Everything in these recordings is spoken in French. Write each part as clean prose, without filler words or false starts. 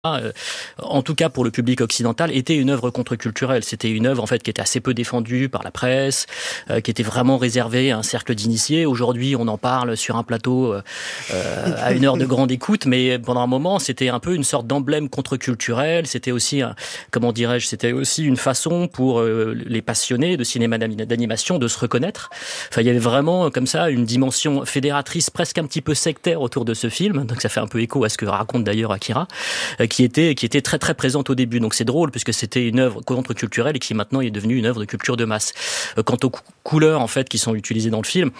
En tout cas pour le public occidental, était une œuvre contre-culturelle. C'était une œuvre en fait qui était assez peu défendue par la presse, qui était vraiment réservée à un cercle d'initiés. Aujourd'hui, on en parle sur un plateau à une heure de grande écoute, mais pendant un moment, c'était un peu une sorte d'emblème contre-culturel. C'était aussi, c'était aussi une façon pour les passionnés de cinéma d'animation de se reconnaître. Enfin, il y avait vraiment comme ça une dimension fédératrice, presque un petit peu sectaire autour de ce film. Donc ça fait un peu écho à ce que raconte d'ailleurs Akira. Qui était très très présente au début. Donc c'est drôle puisque c'était une œuvre contre-culturelle et qui maintenant est devenue une œuvre de culture de masse. Quant aux couleurs en fait qui sont utilisées dans le film,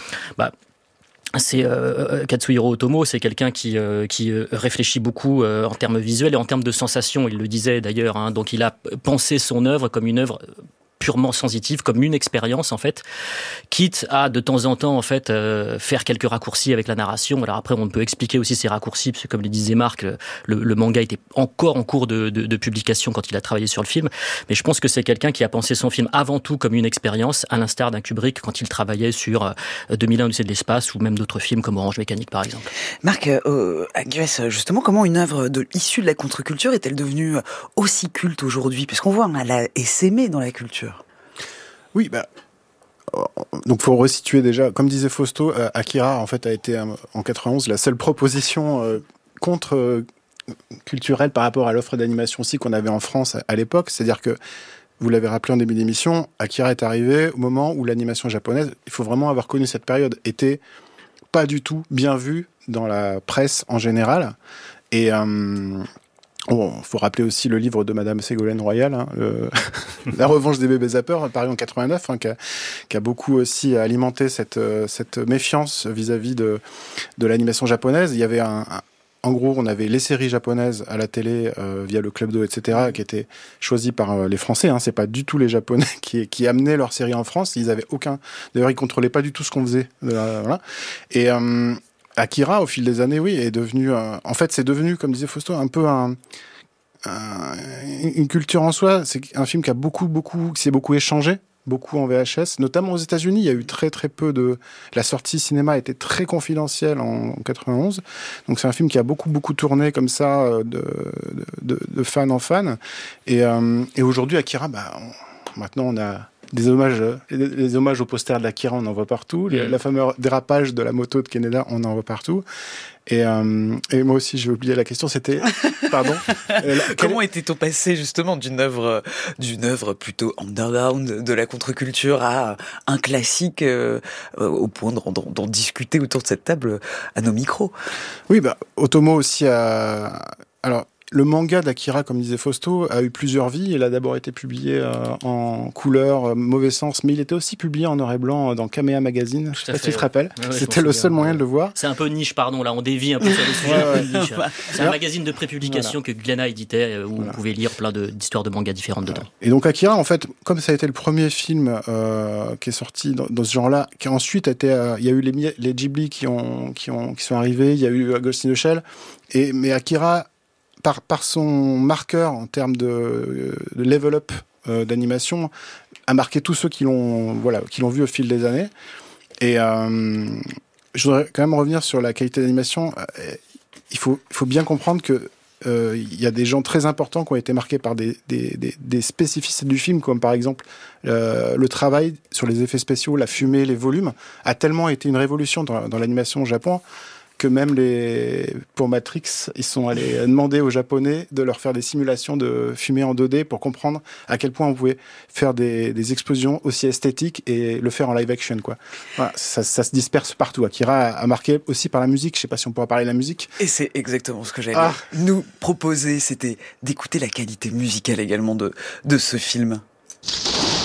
c'est Katsuhiro Otomo, c'est quelqu'un qui réfléchit beaucoup en termes visuels et en termes de sensations. Il le disait d'ailleurs. Donc il a pensé son œuvre comme une œuvre purement sensitive, comme une expérience en fait, quitte à de temps en temps en fait faire quelques raccourcis avec la narration. Alors après on peut expliquer aussi ces raccourcis parce que comme le disait Marc, le manga était encore en cours de publication quand il a travaillé sur le film, mais je pense que c'est quelqu'un qui a pensé son film avant tout comme une expérience, à l'instar d'un Kubrick quand il travaillait sur 2001 Odyssée de l'espace ou même d'autres films comme Orange Mécanique par exemple. Marc, à Grèce, justement, comment une œuvre issue de la contre-culture est-elle devenue aussi culte aujourd'hui? Puisqu'on voit, elle a essaimé dans la culture. Oui, donc faut resituer déjà. Comme disait Fausto, Akira en fait a été en 91 la seule proposition contre culturelle par rapport à l'offre d'animation aussi qu'on avait en France à l'époque. C'est-à-dire que vous l'avez rappelé en début d'émission, Akira est arrivé au moment où l'animation japonaise, il faut vraiment avoir connu cette période, était pas du tout bien vue dans la presse en général. Et faut rappeler aussi le livre de Madame Ségolène Royal, La revanche des bébés zappeurs, paru en 89, qui a beaucoup aussi alimenté cette méfiance vis-à-vis de l'animation japonaise. Il y avait en gros, on avait les séries japonaises à la télé via le Club Do, etc., qui étaient choisies par les Français. C'est pas du tout les Japonais qui amenaient leurs séries en France. Ils avaient aucun. D'ailleurs, ils contrôlaient pas du tout ce qu'on faisait. Voilà. Et Akira, au fil des années, oui, est devenu. En fait, c'est devenu, comme disait Fausto, un peu une culture en soi. C'est un film qui s'est beaucoup échangé, beaucoup en VHS, notamment aux États-Unis. Il y a eu très très peu la sortie cinéma était très confidentielle en 91. Donc c'est un film qui a beaucoup tourné comme ça de fan en fan. Et aujourd'hui, Akira, maintenant on a des hommages, les hommages au poster de l'Akira, on en voit partout. La fameuse dérapage de la moto de Kaneda, on en voit partout. Et moi aussi, j'ai oublié la question, c'était... Pardon. Comment était-on passé justement d'une œuvre plutôt underground de la contre-culture à un classique au point d'en discuter autour de cette table à nos micros? Oui, Otomo aussi a... Alors, le manga d'Akira, comme disait Fausto, a eu plusieurs vies. Il a d'abord été publié en couleur, mauvais sens, mais il était aussi publié en noir et blanc dans Kamea Magazine. Je sais pas si tu te rappelles. Ouais, c'était le seul moyen de le voir. C'est un peu niche, pardon, là, on dévie un peu sur les sujets un peu niche. C'est un magazine de prépublication que Glénat éditait, où vous pouvez lire plein d'histoires de mangas différentes dedans. Et donc Akira, en fait, comme ça a été le premier film qui est sorti dans ce genre-là, qui ensuite a été... il y a eu les Ghibli qui sont arrivés, il y a eu Ghost in the Shell, mais Akira... Par son marqueur en termes de level up d'animation, a marqué tous ceux qui l'ont vu au fil des années. Et je voudrais quand même revenir sur la qualité d'animation. Il faut bien comprendre que il y a des gens très importants qui ont été marqués par des spécificités du film, comme par exemple le travail sur les effets spéciaux, la fumée, les volumes, a tellement été une révolution dans l'animation au Japon que même pour Matrix, ils sont allés demander aux Japonais de leur faire des simulations de fumée en 2D pour comprendre à quel point on pouvait faire des explosions aussi esthétiques et le faire en live action, quoi. Voilà, ça se disperse partout. Akira a marqué aussi par la musique. Je sais pas si on pourra parler de la musique. Et c'est exactement ce que j'allais nous proposer, c'était d'écouter la qualité musicale également de ce film.